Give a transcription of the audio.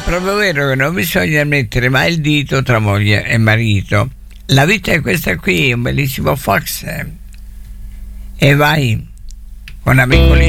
proprio vero che non bisogna mettere mai il dito tra moglie e marito. La vita è questa qui, un bellissimo Fox. E vai con una piccolina.